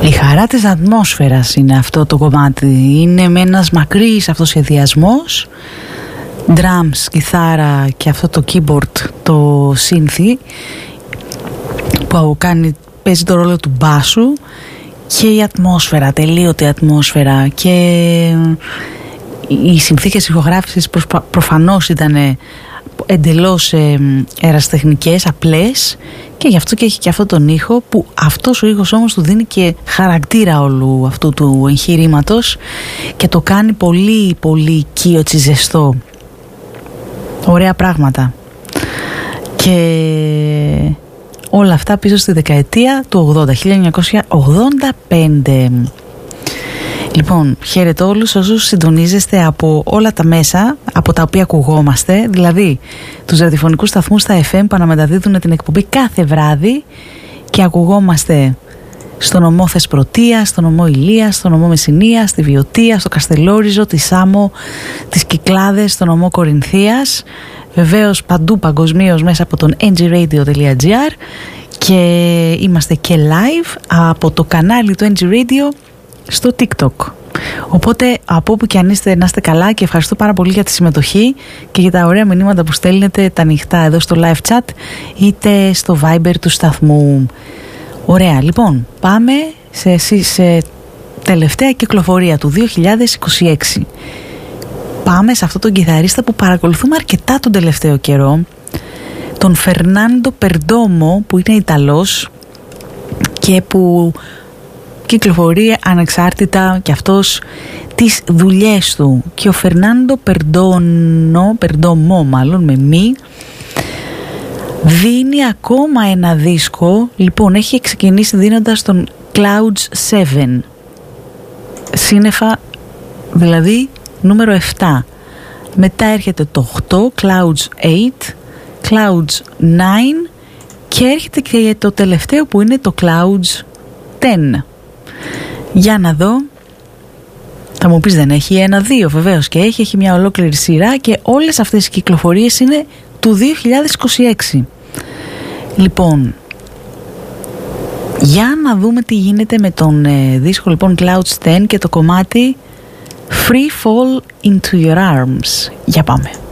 Η χαρά της ατμόσφαιρας είναι αυτό το κομμάτι. Είναι με ένας μακρύς αυτοσχεδιασμός, drums, κιθάρα και αυτό το keyboard, το synthi που παίζει το ρόλο του μπάσου, και η ατμόσφαιρα, τελείωτη ατμόσφαιρα, και οι συνθήκες ηχογράφησης προφανώς ήταν εντελώς ερασιτεχνικές, απλές, και γι' αυτό και έχει και αυτό τον ήχο, που αυτός ο ήχος όμως του δίνει και χαρακτήρα όλου αυτού του εγχειρήματος και το κάνει πολύ πολύ οικείο, ζεστό. Ωραία πράγματα. Και όλα αυτά πίσω στη δεκαετία του 80, 1985. Λοιπόν, χαίρετε όλους όσους συντονίζεστε από όλα τα μέσα από τα οποία ακουγόμαστε, δηλαδή τους ραδιοφωνικούς σταθμούς στα FM που αναμεταδίδουν την εκπομπή κάθε βράδυ, και ακουγόμαστε στο νομό Θεσπρωτεία, στο νομό Ηλίας, στο νομό Μεσσηνίας, στη Βιωτία, στο Καστελόριζο, τη Σάμο, τις Κυκλάδες, στο νομό Κορινθίας, βεβαίως παντού παγκοσμίως μέσα από τον ngradio.gr, και είμαστε και live από το κανάλι του NG Radio στο TikTok. Οπότε από όπου και αν είστε, να είστε καλά, και ευχαριστώ πάρα πολύ για τη συμμετοχή και για τα ωραία μηνύματα που στέλνετε τα ανοιχτά εδώ στο live chat είτε στο Viber του σταθμού. Ωραία, λοιπόν, πάμε σε τελευταία κυκλοφορία του 2026. Πάμε σε αυτόν τον κιθαρίστα που παρακολουθούμε αρκετά τον τελευταίο καιρό, τον Φερνάντο Περντόμο, που είναι Ιταλός και που κυκλοφορεί ανεξάρτητα και αυτός τις δουλειές του. Και ο Φερνάντο Περντόμο μάλλον με μη, δίνει ακόμα ένα δίσκο. Λοιπόν, έχει ξεκινήσει δίνοντας τον Clouds 7, σύννεφα δηλαδή νούμερο 7. Μετά έρχεται το 8, Clouds 8, Clouds 9, και έρχεται και το τελευταίο που είναι το Clouds 10. Για να δω. Θα μου πεις, δεν έχει 1-2? Βεβαίως και έχει μια ολόκληρη σειρά, και όλες αυτές οι κυκλοφορίες είναι του 2026. Λοιπόν, για να δούμε τι γίνεται με τον δίσκο, λοιπόν, Clouds 10 και το κομμάτι Free Fall Into Your Arms. Για πάμε.